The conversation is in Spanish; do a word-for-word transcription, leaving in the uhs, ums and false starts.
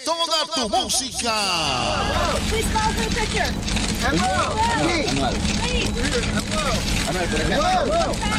toda tu música. Please call for a picture. Anual. Anual. Please. Anual, por acá.